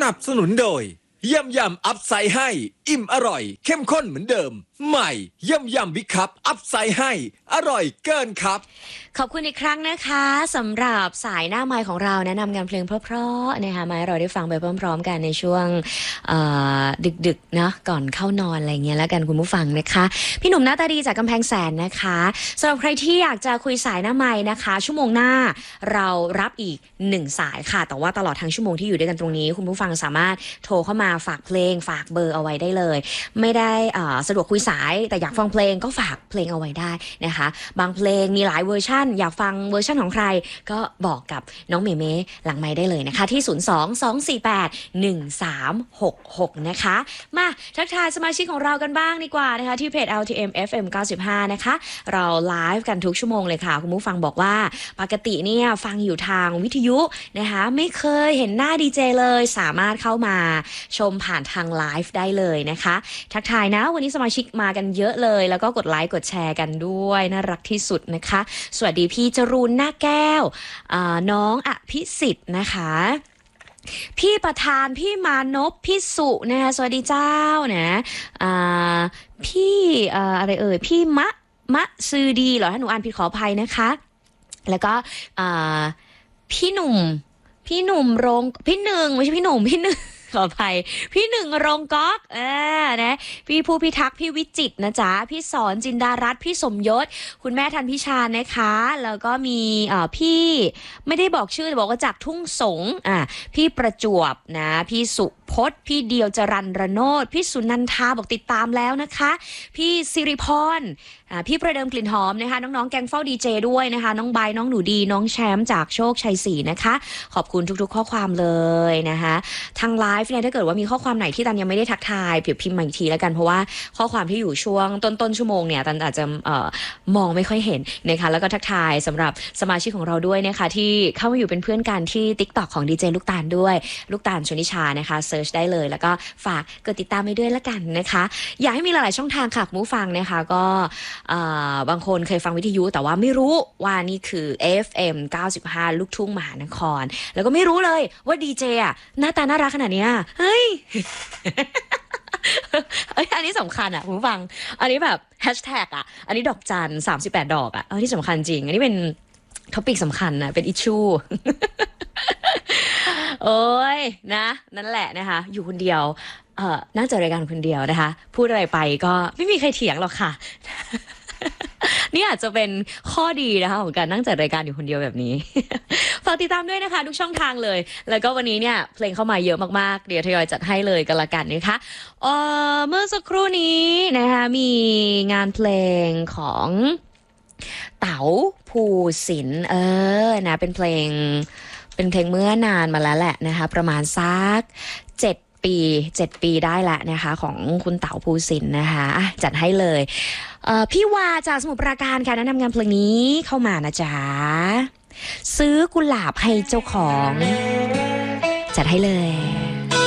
นับสนุนโดยยำอัพไซด์ให้อิ่มอร่อยเข้มข้นเหมือนเดิมใหม่ยำบิ๊กคัพอัพไซด์ให้อร่อยเกินครับขอบคุณอีกครั้งนะคะสำหรับสายหน้าไมค์ของเราแนะนำงานเพลงเพราะๆนะคะมาให้เราได้ฟังไปพร้อมๆกันในช่วงดึกๆนะก่อนเข้านอนอะไรเงี้ยแล้วกันคุณผู้ฟังนะคะพี่หนุ่มหน้าตาดีจากกำแพงแสนนะคะสำหรับใครที่อยากจะคุยสายหน้าไมค์นะคะชั่วโมงหน้าเรารับอีก1สายค่ะแต่ว่าตลอดทั้งชั่วโมงที่อยู่ด้วยกันตรงนี้คุณผู้ฟังสามารถโทรเข้ามาฝากเพลงฝากเบอร์เอาไว้ได้เลยไม่ได้สะดวกคุยสายแต่อยากฟังเพลงก็ฝากเพลงเอาไว้ได้นะคะบางเพลงมีหลายเวอร์ชันอยากฟังเวอร์ชันของใครก็บอกกับน้องเมเม่หลังไมค์ได้เลยนะคะที่02-248-1366นะคะมาทักทายสมาชิกของเรากันบ้างดีกว่านะคะที่เพจ LTM FM 95นะคะเราไลฟ์กันทุกชั่วโมงเลยค่ะคุณผู้ฟังบอกว่าปกติเนี่ยฟังอยู่ทางวิทยุนะคะไม่เคยเห็นหน้าดีเจเลยสามารถเข้ามาชมผ่านทางไลฟ์ได้เลยนะคะทักทายนะวันนี้สมาชิกมากันเยอะเลยแล้วก็กดไลค์กดแชร์กันด้วยน่ารักที่สุดนะคะสวัสดีพี่จรูนหน้าแก้วน้องอภิสิทธิ์นะคะพี่ประธานพี่มานพพี่สุนะคะสวัสดีเจ้านะพี่อะไรพี่มะซือดีเหรอถ้าหนูอ่านผิดขออภัยนะคะแล้วก็พี่หนุ่มรงพี่หนึ่งไม่ใช่พี่หนุ่มพี่หนึ่งขออภัยพี่หนึ่งรงก๊อกนะพี่ผู้พิทักษ์พี่วิจิตรนะจ๊ะพี่สอนจินดารัตน์พี่สมยศคุณแม่ทันพิชานะคะแล้วก็มีพี่ไม่ได้บอกชื่อแต่บอกว่าจากทุ่งสงพี่ประจวบนะพี่สุพจน์พี่เดียวจรัญระโนดพี่สุนันทาบอกติดตามแล้วนะคะพี่สิริพรพี่ประเดิมกลิ่นหอมนะคะน้องๆแกงเฝ้าดีเจด้วยนะคะน้องใบน้องหนูดีน้องแชมป์จากโชคชัย4นะคะขอบคุณทุกๆข้อความเลยนะคะทางไลฟ์เนี่ยถ้าเกิดว่ามีข้อความไหนที่ตันยังไม่ได้ทักทายพิมพ์มาอีกทีแล้วกันเพราะว่าข้อความที่อยู่ช่วงต้นชั่วโมงเนี่ยตันอาจจะมองไม่ค่อยเห็นนะคะแล้วก็ทักทายสำหรับสมาชิกของเราด้วยนะคะที่เข้ามาอยู่เป็นเพื่อนกันที่ TikTok ของดีเจลูกตาลด้วยลูกตาลชนิชานะคะเซิร์ชได้เลยแล้วก็ฝากกดติดตามไปด้วยละกันนะคะอยากให้มีหลายๆช่องทางค่ะคุณผู้ฟังนะคะก็บางคนเคยฟังวิทยุแต่ว่าไม่รู้ว่านี่คือ FM 95 ลูกทุ่งมหานครแล้วก็ไม่รู้เลยว่าดีเจหน้าตาน่ารักขนาดนี้เฮ้ย อันนี้สำคัญคุณผู้ฟังอันนี้แบบแฮชแท็กอันนี้ดอกจัน38ดอกที่สำคัญจริงอันนี้เป็นท็อปิกสำคัญเป็นอิชชู โอ้ยนะนั่นแหละนะคะอยู่คนเดียวนั่งจัดรายการคนเดียวนะคะพูดอะไรไปก็ไม่มีใครเถียงหรอกค่ะ นี่อาจจะเป็นข้อดีนะคะของการนั่งจัดรายการอยู่คนเดียวแบบนี้ ฝากติดตามด้วยนะคะทุกช่องทางเลยแล้วก็วันนี้เนี่ยเพลงเข้ามาเยอะมากๆเดี๋ยวทยอยจัดให้เลยกันละกันนะคะเมื่อสักครู่นี้นะคะมีงานเพลงของเต๋าภูสินทร์นะเป็นเพลงเมื่อนานมาแล้วแหละนะคะประมาณสัก7 ปีได้แล้วนะคะของคุณเต๋าภูสินทร์นะคะจัดให้เลยพี่วาจากสมุทรปราการค่ะแนะนำงานเพลงนี้เข้ามานะจ๊ะซื้อกุหลาบให้เจ้าของจัดให้เลย